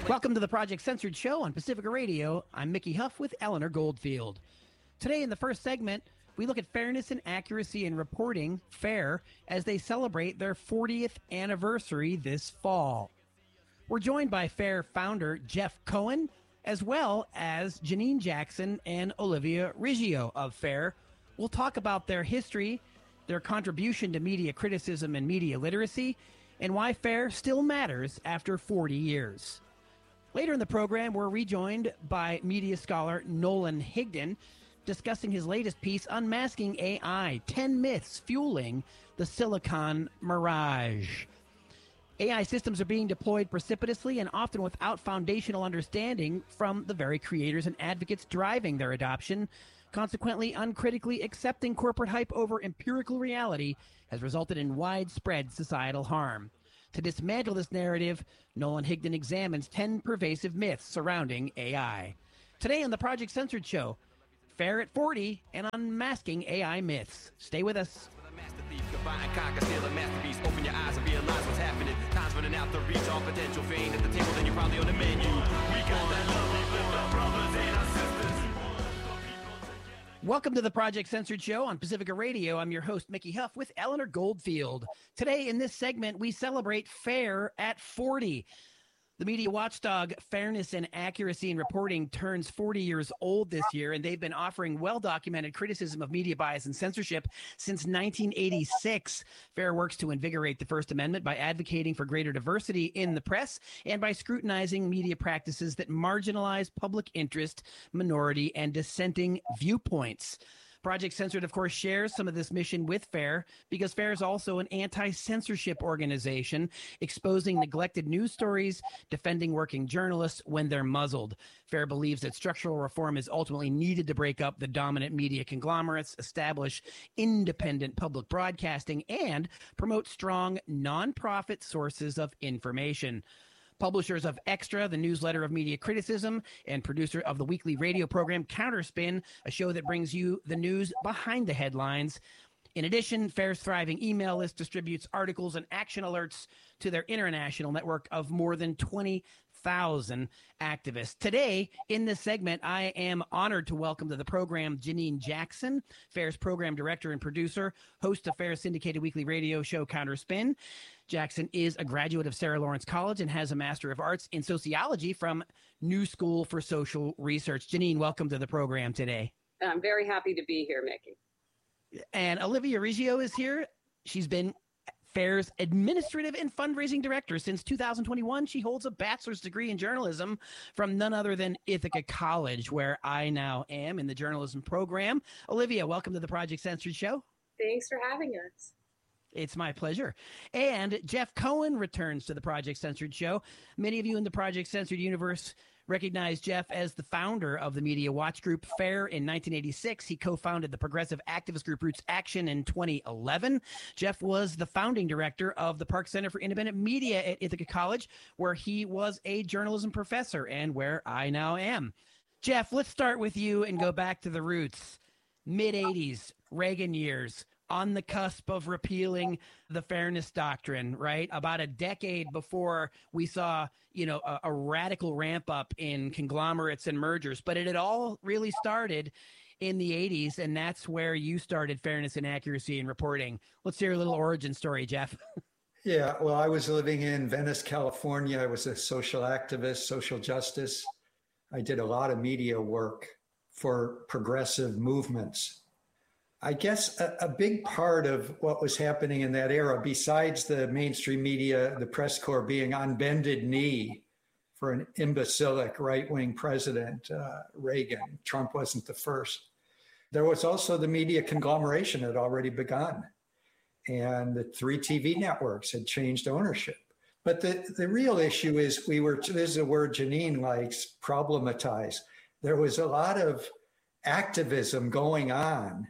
Welcome to the Project Censored Show on Pacifica Radio. I'm Mickey Huff with Eleanor Goldfield. Today in the first segment, we look at fairness and accuracy in reporting, FAIR, as they celebrate their 40th anniversary this fall. We're joined by FAIR founder Jeff Cohen, as well as Janine Jackson and Olivia Riggio of FAIR. We'll talk about their history, their contribution to media criticism and media literacy, and why FAIR still matters after 40 years. Later in the program, we're rejoined by media scholar Nolan Higdon, discussing his latest piece, Unmasking AI, 10 Myths Fueling the Silicon Mirage. AI systems are being deployed precipitously and often without foundational understanding from the very creators and advocates driving their adoption. Consequently, uncritically accepting corporate hype over empirical reality has resulted in widespread societal harm. To dismantle this narrative, Nolan Higdon examines 10 pervasive myths surrounding AI. Today on the Project Censored Show, FAIR at 40 and unmasking AI myths. Stay with us. Open your eyes and realize what's happening. Time's running out to reach all potential. If you ain't at the table, then you're probably on the menu. We got that love with our brothers and our sisters. Welcome to the Project Censored Show on Pacifica Radio. I'm your host, Mickey Huff, with Eleanor Goldfield. Today in this segment, we celebrate FAIR at 40. The media watchdog Fairness and Accuracy in Reporting turns 40 years old this year, and they've been offering well-documented criticism of media bias and censorship since 1986. FAIR works to invigorate the First Amendment by advocating for greater diversity in the press and by scrutinizing media practices that marginalize public interest, minority, and dissenting viewpoints. Project Censored, of course, shares some of this mission with FAIR because FAIR is also an anti-censorship organization exposing neglected news stories, defending working journalists when they're muzzled. FAIR believes that structural reform is ultimately needed to break up the dominant media conglomerates, establish independent public broadcasting, and promote strong nonprofit sources of information. Publishers of Extra, the newsletter of media criticism, and producer of the weekly radio program Counterspin, a show that brings you the news behind the headlines. In addition, FAIR's thriving email list distributes articles and action alerts to their international network of more than 20,000 activists. Today, in this segment, I am honored to welcome to the program Janine Jackson, FAIR's program director and producer, host of FAIR's syndicated weekly radio show Counterspin. Jackson is a graduate of Sarah Lawrence College and has a Master of Arts in Sociology from New School for Social Research. Janine, welcome to the program today. I'm very happy to be here, Mickey. And Olivia Riggio is here. She's been FAIR's administrative and fundraising director since 2021. She holds a bachelor's degree in journalism from none other than Ithaca College, where I now am in the journalism program. Olivia, welcome to the Project Censored Show. Thanks for having us. It's my pleasure. And Jeff Cohen returns to the Project Censored Show. Many of you in the Project Censored universe recognize Jeff as the founder of the media watch group FAIR in 1986. He co-founded the progressive activist group Roots Action in 2011. Jeff was the founding director of the Park Center for Independent Media at Ithaca College, where he was a journalism professor and where I now am. Jeff, let's start with you and go back to the roots. Mid-'80s, Reagan years, on the cusp of repealing the fairness doctrine, right? About a decade before we saw, a radical ramp up in conglomerates and mergers. But it had all really started in the 80s, and that's where you started Fairness and Accuracy in Reporting. Let's hear a little origin story, Jeff. Yeah, well, I was living in Venice, California. I was a social activist, social justice. I did a lot of media work for progressive movements. I guess a big part of what was happening in that era, besides the mainstream media, the press corps being on bended knee for an imbecilic right-wing president, Reagan, Trump wasn't the first. There was also the media conglomeration had already begun, and the 3 TV networks had changed ownership. But the real issue is this is a word Janine likes, problematize. There was a lot of activism going on.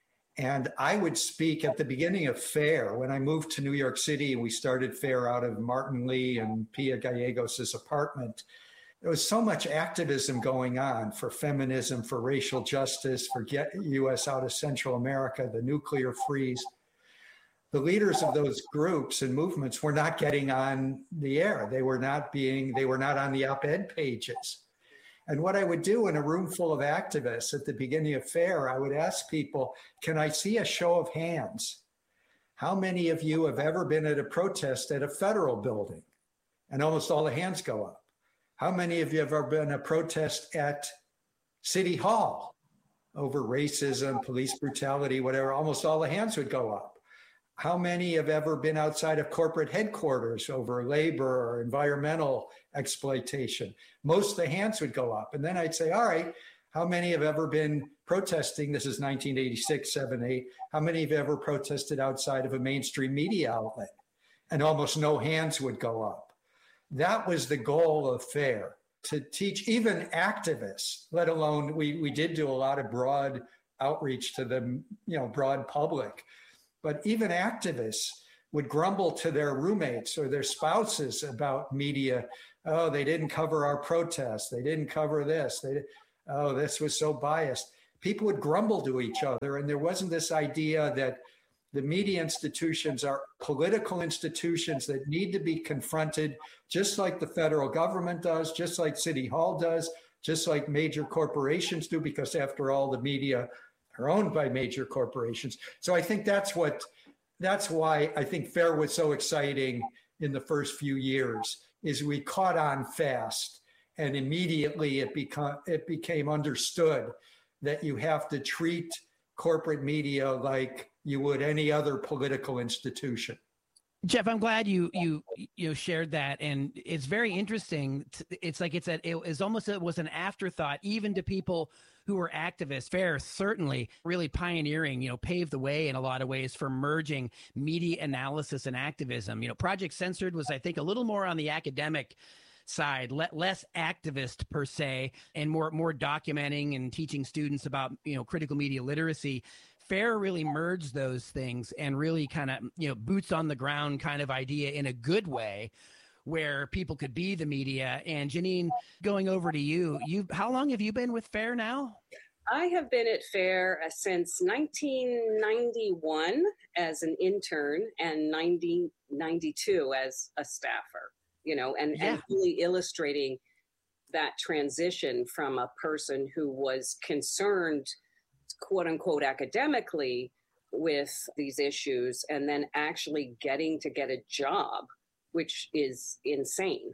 And I would speak at the beginning of FAIR. When I moved to New York City and we started FAIR out of Martin Lee and Pia Gallegos' apartment, there was so much activism going on for feminism, for racial justice, for get U.S. out of Central America, the nuclear freeze. the leaders of those groups and movements were not getting on the air. They were not on the op-ed pages. And what I would do in a room full of activists at the beginning of FAIR, I would ask people, can I see a show of hands? How many of you have ever been at a protest at a federal building? And almost all the hands go up. How many of you have ever been at a protest at City Hall over racism, police brutality, whatever? Almost all the hands would go up. How many have ever been outside of corporate headquarters over labor or environmental exploitation? Most of the hands would go up. And then I'd say, all right, how many have ever been protesting? This is 1986, 7, 8. How many have ever protested outside of a mainstream media outlet? And almost no hands would go up. That was the goal of FAIR, to teach even activists, let alone, we did do a lot of broad outreach to the broad public. But even activists would grumble to their roommates or their spouses about media. Oh, they didn't cover our protests. They didn't cover this. This was so biased. People would grumble to each other. And there wasn't this idea that the media institutions are political institutions that need to be confronted, just like the federal government does, just like City Hall does, just like major corporations do, because after all, the media are owned by major corporations. So I think that's why I think FAIR was so exciting in the first few years, is we caught on fast, and immediately it became understood that you have to treat corporate media like you would any other political institution. Jeff, I'm glad you shared that, and it's very interesting. It's like it was an afterthought even to people who were activists. FAIR certainly really pioneering, paved the way in a lot of ways for merging media analysis and activism. Project Censored was, I think, a little more on the academic side, less activist per se, and more documenting and teaching students about critical media literacy. FAIR really merged those things and really kind of boots on the ground kind of idea in a good way, where people could be the media. And Janine, going over to you, how long have you been with FAIR now? I have been at FAIR since 1991 as an intern and 1992 as a staffer, and really illustrating that transition from a person who was concerned, quote unquote, academically with these issues, and then actually getting to get a job, which is insane.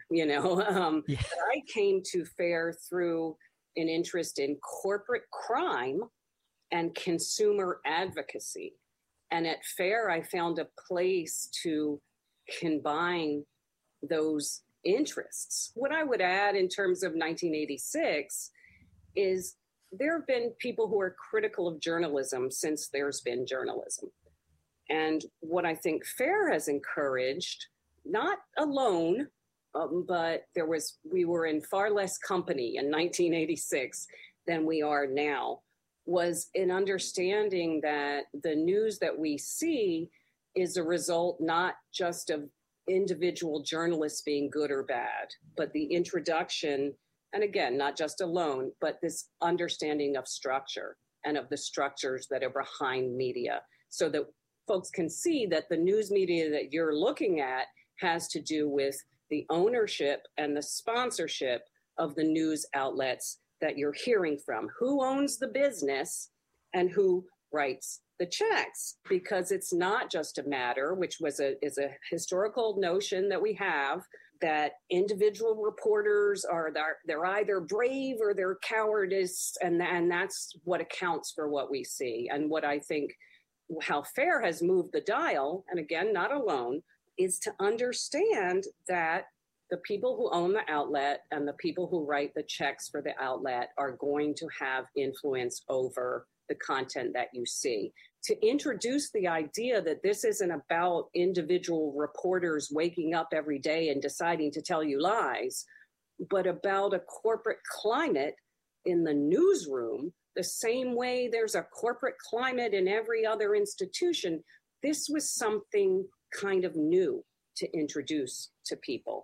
I came to FAIR through an interest in corporate crime and consumer advocacy. And at FAIR, I found a place to combine those interests. What I would add in terms of 1986 is there have been people who are critical of journalism since there's been journalism. And what I think FAIR has encouraged, not alone, but we were in far less company in 1986 than we are now, was an understanding that the news that we see is a result not just of individual journalists being good or bad, but the introduction, and again, not just alone, but this understanding of structure and of the structures that are behind media, so that folks can see that the news media that you're looking at has to do with the ownership and the sponsorship of the news outlets that you're hearing from. Who owns the business and who writes the checks? Because it's not just a matter, which is a historical notion that we have, that individual reporters they're either brave or they're cowardice, and that's what accounts for what we see. And what I think how FAIR has moved the dial, and again, not alone, is to understand that the people who own the outlet and the people who write the checks for the outlet are going to have influence over the content that you see. To introduce the idea that this isn't about individual reporters waking up every day and deciding to tell you lies, but about a corporate climate in the newsroom, the same way there's a corporate climate in every other institution. This was something kind of new to introduce to people.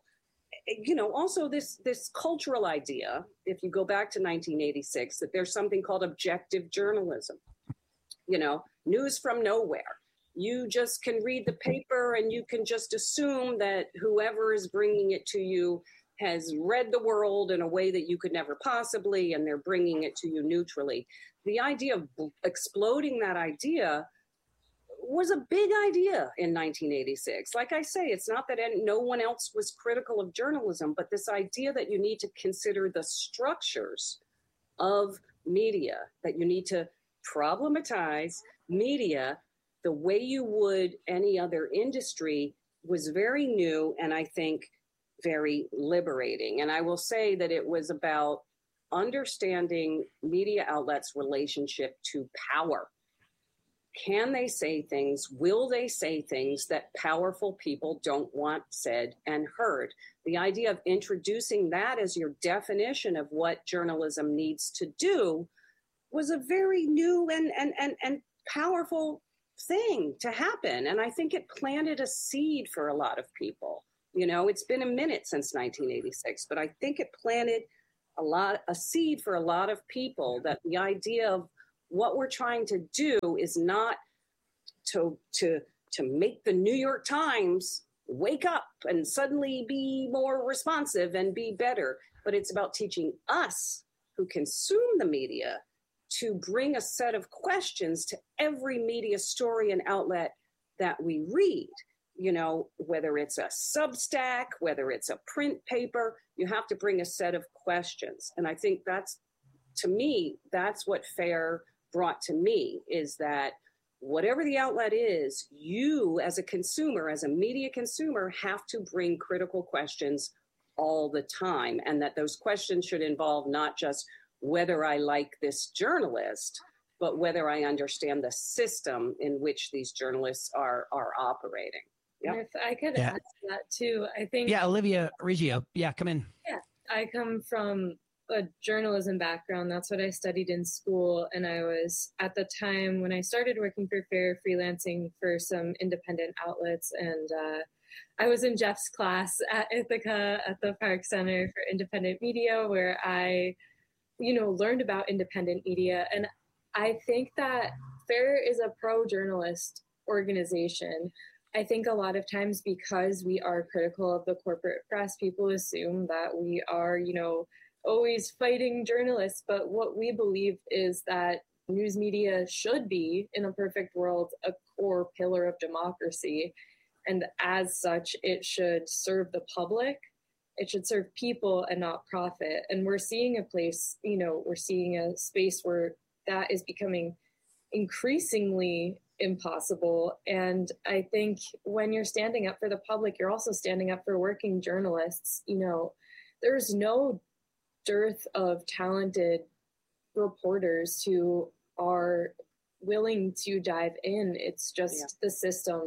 Also this cultural idea, if you go back to 1986, that there's something called objective journalism, news from nowhere. you just can read the paper and you can just assume that whoever is bringing it to you has read the world in a way that you could never possibly, and they're bringing it to you neutrally. The idea of exploding that idea was a big idea in 1986. Like I say, it's not that no one else was critical of journalism, but this idea that you need to consider the structures of media, that you need to problematize media the way you would any other industry, was very new, and I think very liberating. And I will say that it was about understanding media outlets' relationship to power. Can they say things? Will they say things that powerful people don't want said and heard? The idea of introducing that as your definition of what journalism needs to do was a very new and powerful thing to happen. And I think it planted a seed for a lot of people. You know, it's been a minute since 1986, but I think it planted a seed for a lot of people, that the idea of what we're trying to do is not to make the New York Times wake up and suddenly be more responsive and be better, but it's about teaching us who consume the media to bring a set of questions to every media story and outlet that we read. You know, whether it's a Substack, whether it's a print paper, you have to bring a set of questions. And I think that's, to me, that's what FAIR brought to me, is that whatever the outlet is, you as a consumer, as a media consumer, have to bring critical questions all the time. And that those questions should involve not just whether I like this journalist, but whether I understand the system in which these journalists are operating. Yep. And if I could add to that too, I think. Yeah, Olivia Riggio. Yeah, come in. Yeah, I come from a journalism background. That's what I studied in school. And I was, at the time when I started working for FAIR, freelancing for some independent outlets. And I was in Jeff's class at Ithaca at the Park Center for Independent Media, where I, learned about independent media. And I think that FAIR is a pro-journalist organization. I think a lot of times, because we are critical of the corporate press, people assume that we are, always fighting journalists. But what we believe is that news media should be, in a perfect world, a core pillar of democracy. And as such, it should serve the public. It should serve people and not profit. And we're seeing a place, we're seeing a space where that is becoming increasingly impossible. And I think when you're standing up for the public, you're also standing up for working journalists. There's no dearth of talented reporters who are willing to dive in. It's just the system,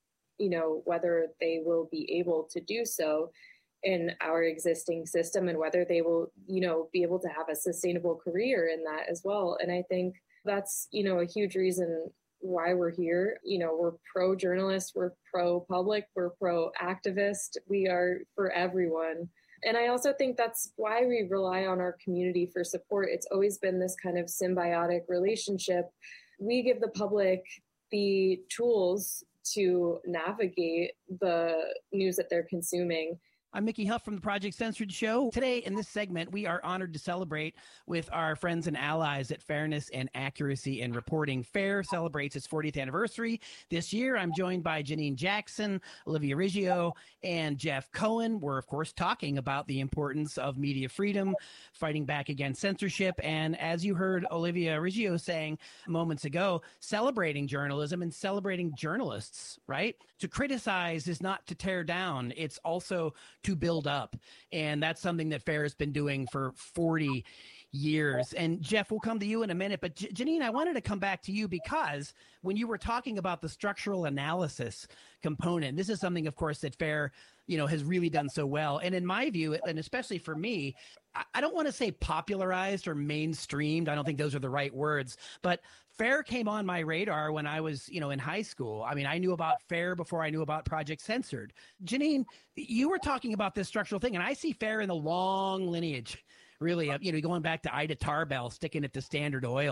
whether they will be able to do so in our existing system, and whether they will, be able to have a sustainable career in that as well. And I think that's, a huge reason why we're here. We're pro-journalist, we're pro-public, we're pro-activist, we are for everyone. And I also think that's why we rely on our community for support. It's always been this kind of symbiotic relationship. We give the public the tools to navigate the news that they're consuming. I'm Mickey Huff from the Project Censored Show. Today, in this segment, we are honored to celebrate with our friends and allies at Fairness and Accuracy in Reporting. FAIR celebrates its 40th anniversary this year. I'm joined by Janine Jackson, Olivia Riggio, and Jeff Cohen. We're, of course, talking about the importance of media freedom, fighting back against censorship, and as you heard Olivia Riggio saying moments ago, celebrating journalism and celebrating journalists, right? To criticize is not to tear down. It's also to build up. And that's something that FAIR has been doing for 40 years. And Jeff, we'll come to you in a minute, but Janine, I wanted to come back to you because when you were talking about the structural analysis component, this is something, of course, that FAIR, has really done so well. And in my view, and especially for me, I don't want to say popularized or mainstreamed. I don't think those are the right words, but FAIR came on my radar when I was, in high school. I mean, I knew about FAIR before I knew about Project Censored. Janine, you were talking about this structural thing, and I see FAIR in the long lineage, really, going back to Ida Tarbell, sticking it to Standard Oil.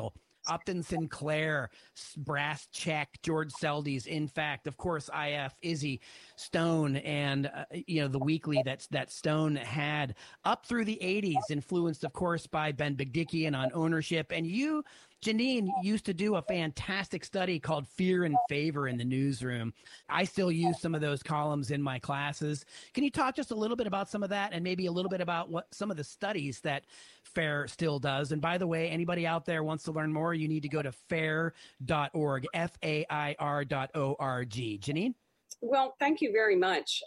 Upton Sinclair, Brass Check, George Seldes, In Fact, of course, IF, Izzy, Stone, and the weekly that Stone had up through the 80s, influenced, of course, by Ben Bigdickian on ownership. And you, Janine, used to do a fantastic study called Fear and Favor in the newsroom. I still use some of those columns in my classes. Can you talk just a little bit about some of that and maybe a little bit about what some of the studies that FAIR still does? And by the way, anybody out there wants to learn more, you need to go to fair.org, FAIR.org. Janine? Well, thank you very much.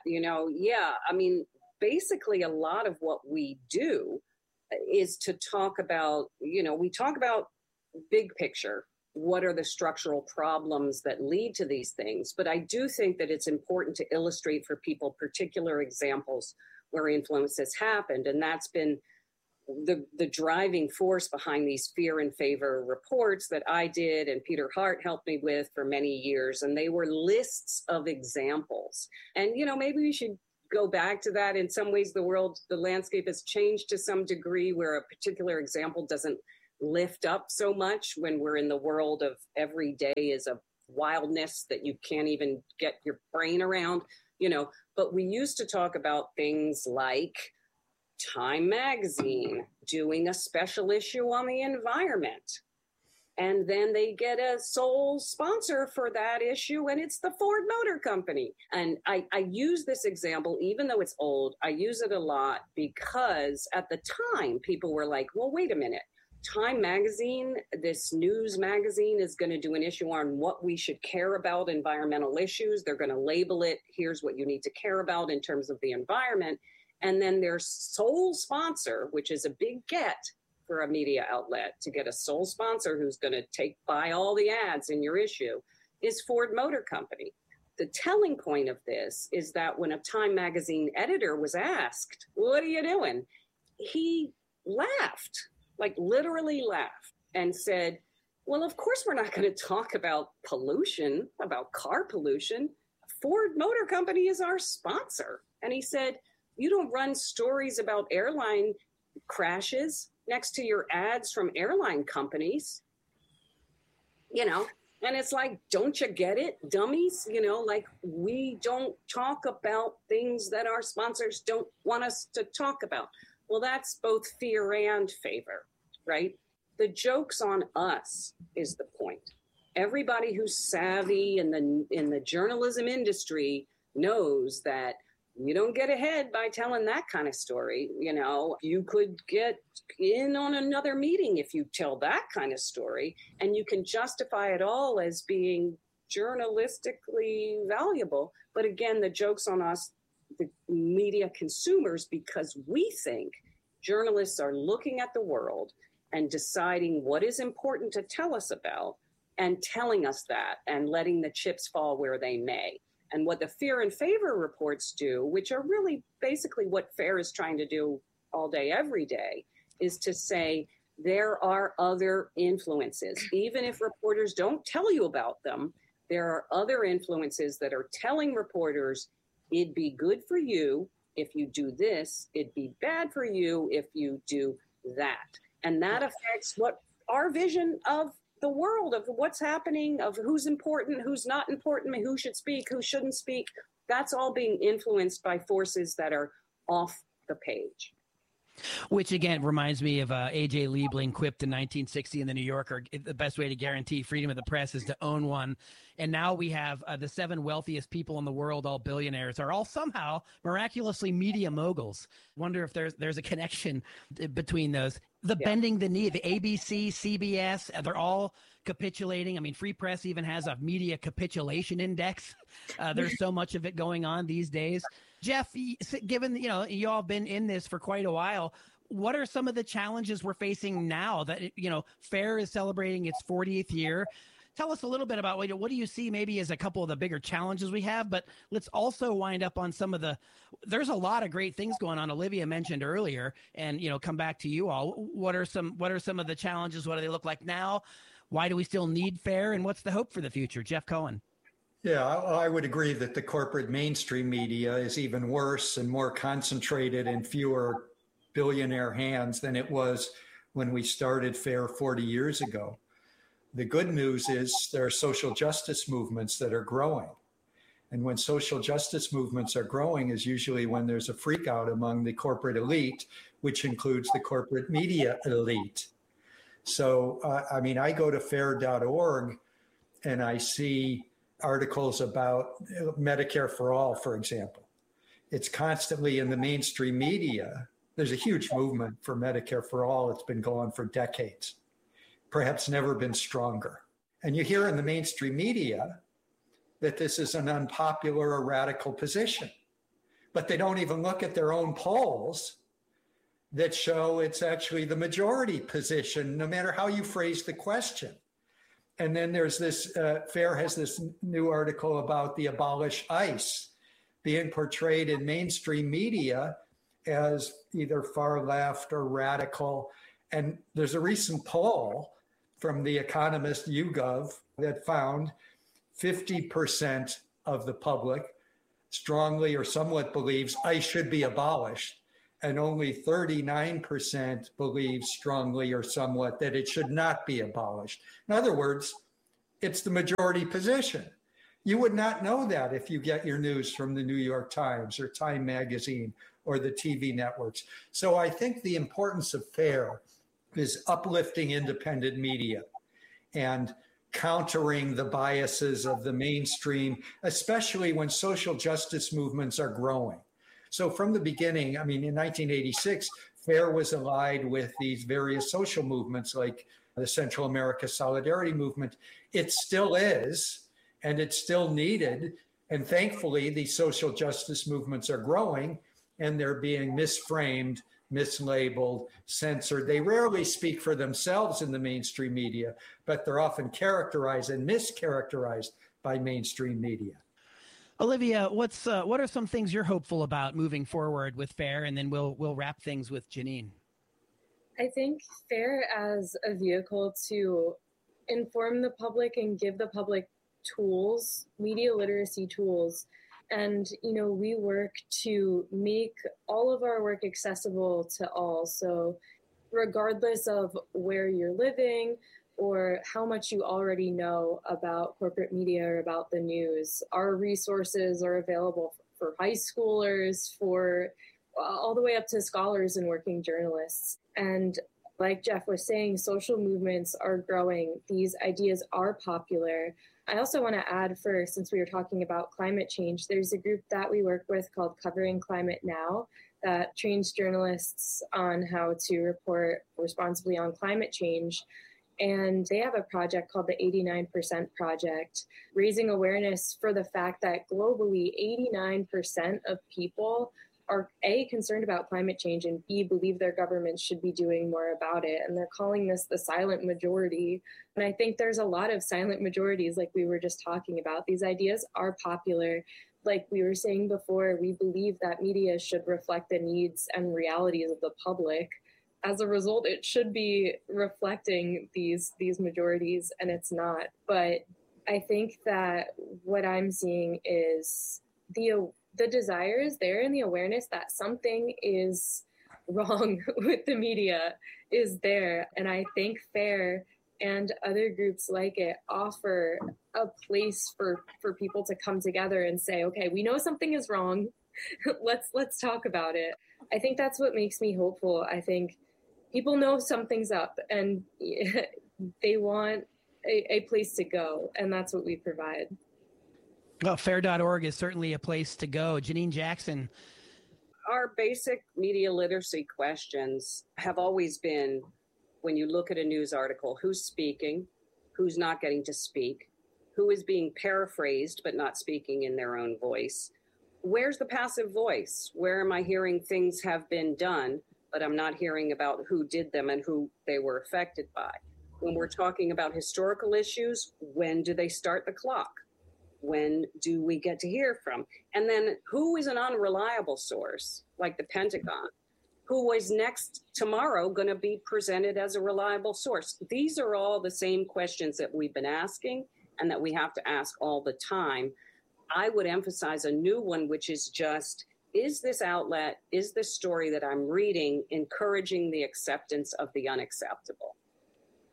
Basically a lot of what we do is to talk about, we talk about big picture. What are the structural problems that lead to these things? But I do think that it's important to illustrate for people particular examples where influence has happened. And that's been the driving force behind these Fear and Favor reports that I did and Peter Hart helped me with for many years. And they were lists of examples. And, maybe we should go back to that. In some ways, the landscape has changed to some degree where a particular example doesn't lift up so much when we're in the world of every day is a wildness that you can't even get your brain around, but we used to talk about things like Time Magazine doing a special issue on the environment. And then they get a sole sponsor for that issue, and it's the Ford Motor Company. And I use this example, even though it's old, I use it a lot because at the time, people were like, well, wait a minute. Time Magazine, this news magazine, is going to do an issue on what we should care about, environmental issues. They're going to label it, here's what you need to care about in terms of the environment. And then their sole sponsor, which is a big get for a media outlet, to get a sole sponsor who's going to buy all the ads in your issue, is Ford Motor Company. The telling point of this is that when a Time Magazine editor was asked, what are you doing? He laughed. Like literally laughed and said, well, of course, we're not going to talk about pollution, about car pollution. Ford Motor Company is our sponsor. And he said, you don't run stories about airline crashes next to your ads from airline companies, and it's like, don't you get it, dummies? We don't talk about things that our sponsors don't want us to talk about. Well, that's both fear and favor. Right? The joke's on us is the point. Everybody who's savvy in the journalism industry knows that you don't get ahead by telling that kind of story. You could get in on another meeting if you tell that kind of story, and you can justify it all as being journalistically valuable. But again, the joke's on us, the media consumers, because we think journalists are looking at the world and deciding what is important to tell us about and telling us that and letting the chips fall where they may. And what the Fear and Favor reports do, which are really basically what FAIR is trying to do all day, every day, is to say there are other influences. Even if reporters don't tell you about them, there are other influences that are telling reporters, it'd be good for you if you do this, it'd be bad for you if you do that. And that affects what our vision of the world, of what's happening, of who's important, who's not important, who should speak, who shouldn't speak. That's all being influenced by forces that are off the page. Which, again, reminds me of A.J. Liebling quipped in 1960 in the New Yorker, the best way to guarantee freedom of the press is to own one. And now we have the 7 wealthiest people in the world, all billionaires, are all somehow miraculously media moguls. Wonder if there's a connection between those. Bending the knee, the ABC, CBS, they're all capitulating. I mean, Free Press even has a media capitulation index. There's so much of it going on these days. Jeff, given, you all have been in this for quite a while, what are some of the challenges we're facing now that, FAIR is celebrating its 40th year? Tell us a little bit about what do you see maybe as a couple of the bigger challenges we have, but let's also wind up on there's a lot of great things going on. Olivia mentioned earlier, and, come back to you all. What are some of the challenges? What do they look like now? Why do we still need FAIR? And what's the hope for the future? Jeff Cohen. Yeah, I would agree that the corporate mainstream media is even worse and more concentrated in fewer billionaire hands than it was when we started FAIR 40 years ago. The good news is there are social justice movements that are growing. And when social justice movements are growing is usually when there's a freak out among the corporate elite, which includes the corporate media elite. So, I go to fair.org and I see articles about Medicare for All, for example. It's constantly in the mainstream media. There's a huge movement for Medicare for All. It's been going for decades, perhaps never been stronger. And you hear in the mainstream media that this is an unpopular or radical position, but they don't even look at their own polls that show it's actually the majority position, no matter how you phrase the question. And then there's this, FAIR has this new article about the Abolish ICE being portrayed in mainstream media as either far left or radical. And there's a recent poll from the economist YouGov that found 50% of the public strongly or somewhat believes ICE should be abolished, and only 39% believe strongly or somewhat that it should not be abolished. In other words, it's the majority position. You would not know that if you get your news from the New York Times or Time Magazine or the TV networks. So I think the importance of FAIR is uplifting independent media and countering the biases of the mainstream, especially when social justice movements are growing. So from the beginning, in 1986, FAIR was allied with these various social movements like the Central America Solidarity Movement. It still is, and it's still needed. And thankfully, these social justice movements are growing and they're being misframed, mislabeled, censored. They rarely speak for themselves in the mainstream media, but they're often characterized and mischaracterized by mainstream media. Olivia, what are some things you're hopeful about moving forward with FAIR, and then we'll wrap things with Janine? I think FAIR as a vehicle to inform the public and give the public tools, media literacy tools. And, we work to make all of our work accessible to all. So regardless of where you're living or how much you already know about corporate media or about the news, our resources are available for high schoolers, for all the way up to scholars and working journalists. And like Jeff was saying, social movements are growing. These ideas are popular. I also want to add first, since we were talking about climate change, there's a group that we work with called Covering Climate Now that trains journalists on how to report responsibly on climate change. And they have a project called the 89% Project, raising awareness for the fact that globally 89% of people are A, concerned about climate change, and B, believe their governments should be doing more about it. And they're calling this the silent majority. And I think there's a lot of silent majorities like we were just talking about. These ideas are popular. Like we were saying before, we believe that media should reflect the needs and realities of the public. As a result, it should be reflecting these majorities, and it's not. But I think that what I'm seeing is the desire is there, and the awareness that something is wrong with the media is there. And I think FAIR and other groups like it offer a place for people to come together and say, okay, we know something is wrong. Let's talk about it. I think that's what makes me hopeful. I think people know something's up and they want a place to go, and that's what we provide. Well, fair.org is certainly a place to go. Janine Jackson. Our basic media literacy questions have always been, when you look at a news article, who's speaking, who's not getting to speak, who is being paraphrased but not speaking in their own voice. Where's the passive voice? Where am I hearing things have been done, but I'm not hearing about who did them and who they were affected by? When we're talking about historical issues, when do they start the clock? When do we get to hear from? And then who is an unreliable source, like the Pentagon? Who is next tomorrow going to be presented as a reliable source? These are all the same questions that we've been asking and that we have to ask all the time. I would emphasize a new one, which is just, is this outlet, is this story that I'm reading encouraging the acceptance of the unacceptable?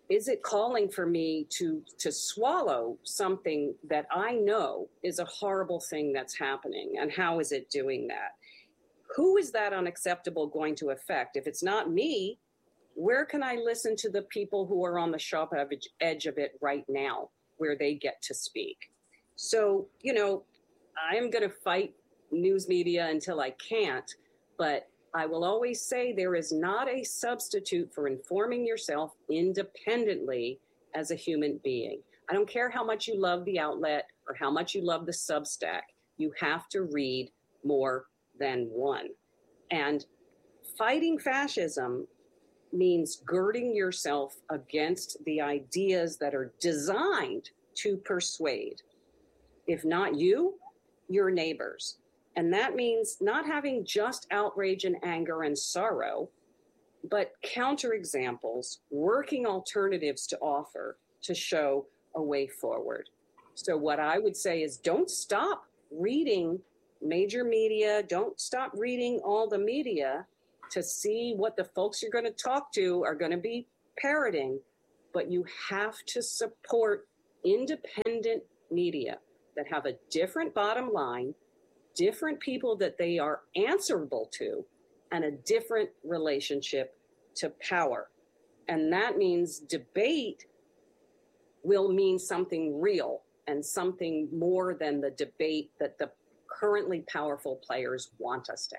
is it calling for me to swallow something that I know is a horrible thing that's happening? And how is it doing that? Who is that unacceptable going to affect? If it's not me, where can I listen to the people who are on the sharp edge of it right now, where they get to speak? So, you know, I'm going to fight news media until I can't, but I will always say there is not a substitute for informing yourself independently as a human being. I don't care how much you love the outlet or how much you love the Substack. You have to read more than one. And fighting fascism means girding yourself against the ideas that are designed to persuade. If not you, your neighbors. And that means not having just outrage and anger and sorrow, but counterexamples, working alternatives to offer to show a way forward. So what I would say is don't stop reading major media. Don't stop reading all the media to see what the folks you're going to talk to are going to be parroting. But you have to support independent media that have a different bottom line, different people that they are answerable to, and a different relationship to power. And that means debate will mean something real and something more than the debate that the currently powerful players want us to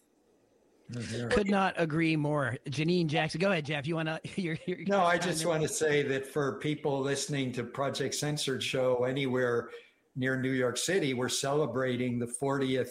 have. Could not agree more. Janine Jackson, go ahead, Jeff. You want to? No, I just want to say that for people listening to Project Censored show anywhere near New York City, we're celebrating the 40th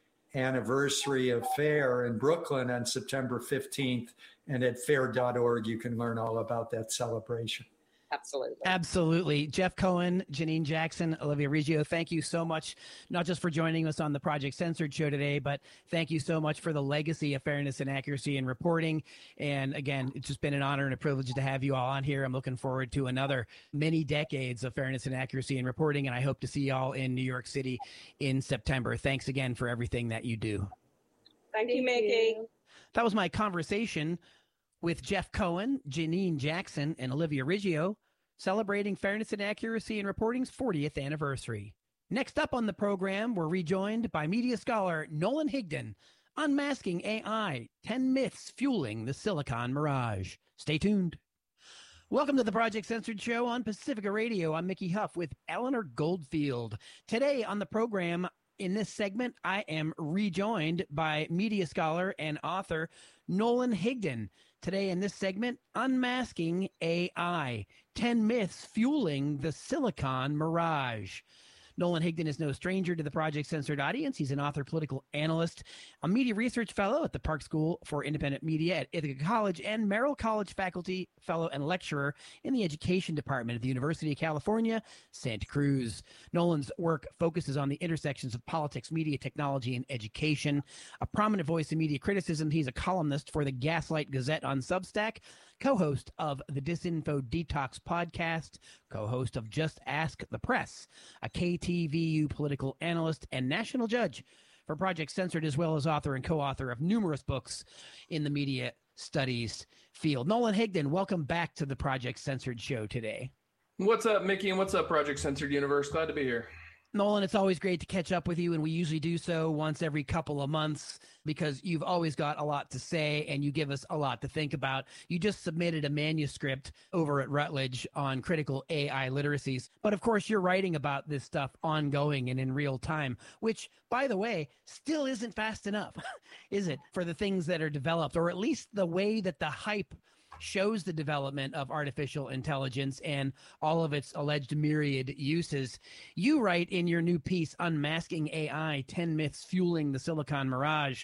anniversary of FAIR in Brooklyn on September 15th. And at fair.org, you can learn all about that celebration. Absolutely. Absolutely. Jeff Cohen, Janine Jackson, Olivia Riggio, thank you so much, not just for joining us on the Project Censored show today, but thank you so much for the legacy of fairness and accuracy in reporting. And again, it's just been an honor and a privilege to have you all on here. I'm looking forward to another many decades of fairness and accuracy in reporting, and I hope to see y'all in New York City in September. Thanks again for everything that you do. Thank you, Mickey. That was my conversation with Jeff Cohen, Janine Jackson, and Olivia Riggio, celebrating fairness and accuracy in reporting's 40th anniversary. Next up on the program, we're rejoined by media scholar Nolan Higdon, unmasking AI, 10 myths fueling the Silicon Mirage. Stay tuned. Welcome to the Project Censored show on Pacifica Radio. I'm Mickey Huff with Eleanor Goldfield. Today on the program, in this segment, I am rejoined by media scholar and author Nolan Higdon. Today in this segment, Unmasking AI, 10 myths fueling the Silicon Mirage. Nolan Higdon is no stranger to the Project Censored audience. He's an author, political analyst, a media research fellow at the Park School for Independent Media at Ithaca College, and Merrill College faculty, fellow, and lecturer in the education department at the University of California, Santa Cruz. Nolan's work focuses on the intersections of politics, media, technology, and education. A prominent voice in media criticism, he's a columnist for the Gaslight Gazette on Substack, co-host of the Disinfo Detox podcast, co-host of Just Ask the Press, a KTVU political analyst, and national judge for Project Censored, as well as author and co-author of numerous books in the media studies field. Nolan Higdon, welcome back to the Project Censored show today. What's up, Mickey, and what's up, Project Censored Universe? Glad to be here. Nolan, it's always great to catch up with you, and we usually do so once every couple of months because you've always got a lot to say and you give us a lot to think about. You just submitted a manuscript over at Rutledge on critical AI literacies. But of course, you're writing about this stuff ongoing and in real time, which, by the way, still isn't fast enough, is it, for the things that are developed, or at least the way that the hype shows the development of artificial intelligence and all of its alleged myriad uses. You write in your new piece, Unmasking AI, 10 Myths Fueling the Silicon Mirage,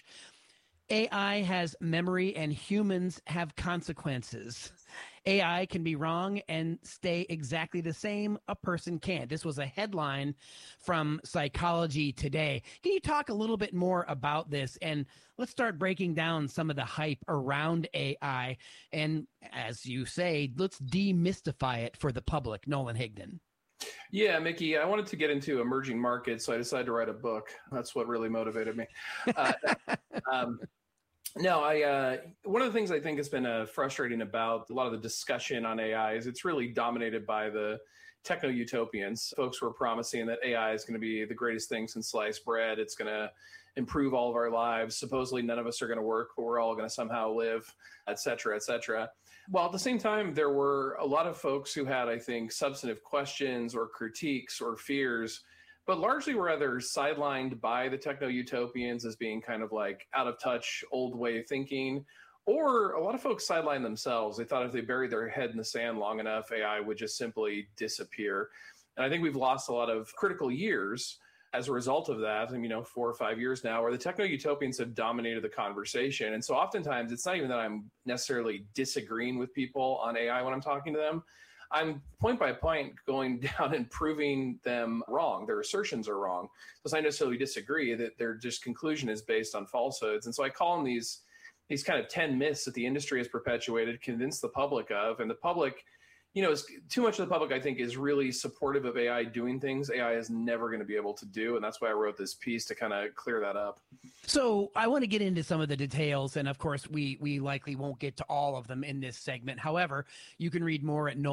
AI has memory and humans have consequences. AI can be wrong and stay exactly the same. A person can't. This was a headline from Psychology Today. Can you talk a little bit more about this? And let's start breaking down some of the hype around AI. And as you say, let's demystify it for the public. Nolan Higdon. Yeah, Mickey, I wanted to get into emerging markets, so I decided to write a book. That's what really motivated me. No, one of the things I think has been frustrating about a lot of the discussion on AI is it's really dominated by the techno-utopians. Folks were promising that AI is going to be the greatest thing since sliced bread. It's going to improve all of our lives. Supposedly none of us are going to work, but we're all going to somehow live, et cetera, et cetera. While at the same time, there were a lot of folks who had, I think, substantive questions or critiques or fears, but largely were either sidelined by the techno-utopians as being kind of like out of touch, old way of thinking, or a lot of folks sidelined themselves. They thought if they buried their head in the sand long enough, AI would just simply disappear. And I think we've lost a lot of critical years as a result of that. 4 or 5 years now, where the techno-utopians have dominated the conversation. And so oftentimes it's not even that I'm necessarily disagreeing with people on AI when I'm talking to them. I'm point by point going down and proving them wrong. Their assertions are wrong. So I necessarily disagree that their just conclusion is based on falsehoods. And so I call them these kind of 10 myths that the industry has perpetuated, convinced the public of, and the public, too much of the public, I think, is really supportive of AI doing things AI is never going to be able to do. And that's why I wrote this piece, to kind of clear that up. So I want to get into some of the details. And of course, we likely won't get to all of them in this segment. However, you can read more at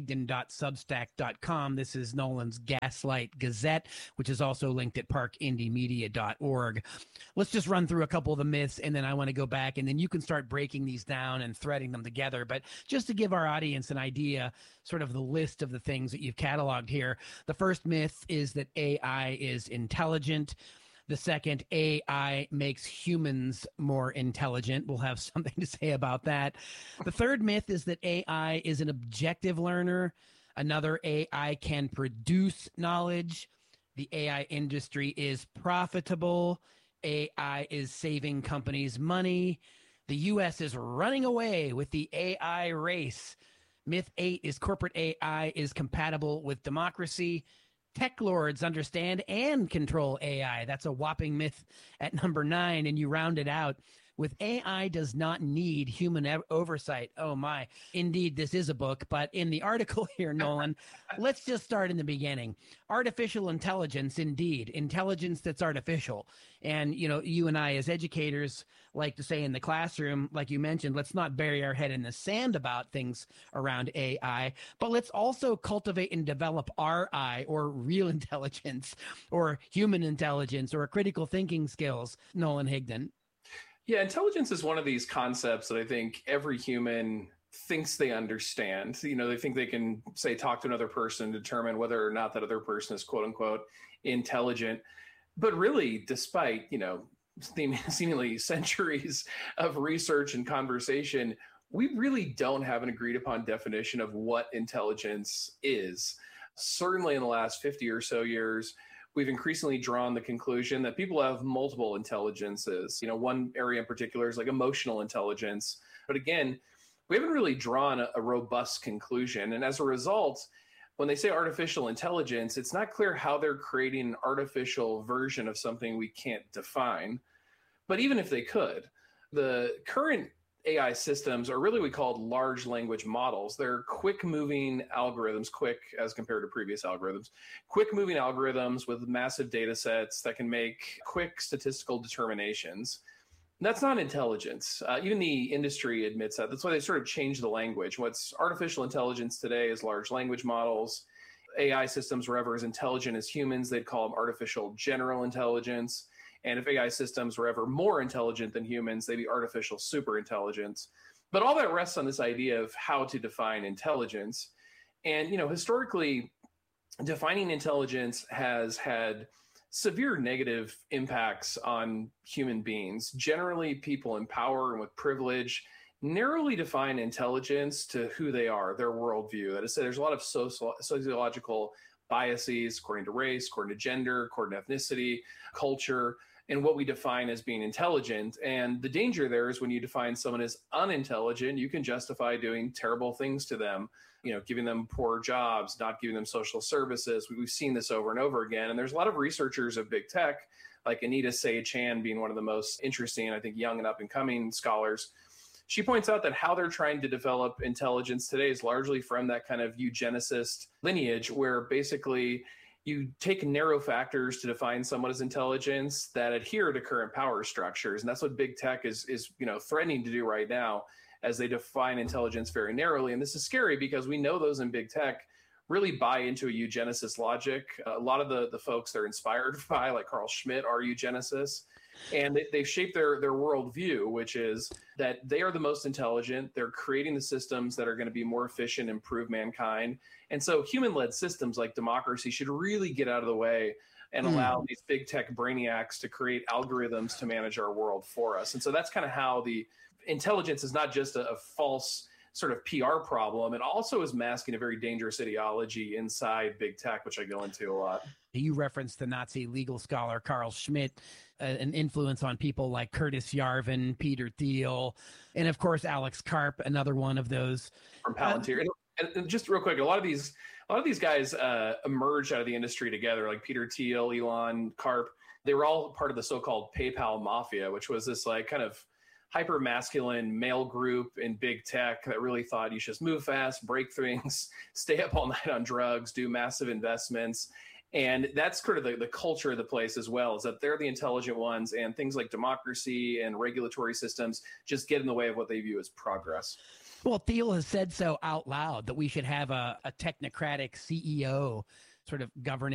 nolanhigdon.substack.com. This is Nolan's Gaslight Gazette, which is also linked at parkindymedia.org. Let's just run through a couple of the myths, and then I want to go back, and then you can start breaking these down and threading them together. But just to give our audience an idea, sort of the list of the things that you've cataloged here. The first myth is that AI is intelligent. The second, AI makes humans more intelligent. We'll have something to say about that. The third myth is that AI is an objective learner. Another, AI can produce knowledge. The AI industry is profitable. AI is saving companies money. The U.S. is running away with the AI race. Myth 8 is corporate AI is compatible with democracy. Tech lords understand and control AI. That's a whopping myth at number 9. And you round it out with AI does not need human oversight. Oh my. Indeed, this is a book, but in the article here, Nolan, let's just start in the beginning. Artificial intelligence, indeed, intelligence that's artificial. And, you and I as educators like to say in the classroom, like you mentioned, let's not bury our head in the sand about things around AI, but let's also cultivate and develop RI, or real intelligence, or human intelligence, or critical thinking skills. Nolan Higdon. Yeah, intelligence is one of these concepts that I think every human thinks they understand. They think they can, say, talk to another person, determine whether or not that other person is quote unquote intelligent. But really, despite, seemingly centuries of research and conversation, we really don't have an agreed upon definition of what intelligence is. Certainly in the last 50 or so years, we've increasingly drawn the conclusion that people have multiple intelligences. One area in particular is like emotional intelligence. But again, we haven't really drawn a robust conclusion. And as a result, when they say artificial intelligence, it's not clear how they're creating an artificial version of something we can't define. But even if they could, the current AI systems are really what we call large language models. They're quick-moving algorithms, quick as compared to previous algorithms, quick-moving algorithms with massive data sets that can make quick statistical determinations. That's not intelligence. Even the industry admits that. That's why they sort of changed the language. What's artificial intelligence today is large language models. AI systems were ever as intelligent as humans, they'd call them artificial general intelligence. And if AI systems were ever more intelligent than humans, they'd be artificial superintelligence. But all that rests on this idea of how to define intelligence. And, historically, defining intelligence has had severe negative impacts on human beings. Generally, people in power and with privilege narrowly define intelligence to who they are, their worldview. That is, there's a lot of sociological biases according to race, according to gender, according to ethnicity, culture, and what we define as being intelligent. And the danger there is when you define someone as unintelligent, you can justify doing terrible things to them, giving them poor jobs, not giving them social services. We've seen this over and over again. And there's a lot of researchers of big tech, like Anita Sage-Han being one of the most interesting, I think, young and up and coming scholars. She points out that how they're trying to develop intelligence today is largely from that kind of eugenicist lineage, where basically you take narrow factors to define someone as intelligence that adhere to current power structures. And that's what big tech is threatening to do right now, as they define intelligence very narrowly. And this is scary because we know those in big tech really buy into a eugenicist logic. A lot of the folks they're inspired by, like Carl Schmitt, are eugenicists. And they've shaped their worldview, which is that they are the most intelligent. They're creating the systems that are going to be more efficient, improve mankind. And so human-led systems like democracy should really get out of the way and allow these big tech brainiacs to create algorithms to manage our world for us. And so that's kind of how the intelligence is not just a false sort of PR problem. It also is masking a very dangerous ideology inside big tech, which I go into a lot. You referenced the Nazi legal scholar Carl Schmitt, an influence on people like Curtis Yarvin, Peter Thiel, and of course Alex Karp, another one of those from Palantir. And just real quick, a lot of these guys emerged out of the industry together, like Peter Thiel, Elon, Karp. They were all part of the so-called PayPal mafia, which was this like kind of hyper masculine male group in big tech that really thought you should just move fast, break things, stay up all night on drugs, do massive investments. And that's sort of the culture of the place as well, is that they're the intelligent ones, and things like democracy and regulatory systems just get in the way of what they view as progress. Well, Thiel has said so out loud that we should have a technocratic CEO sort of governing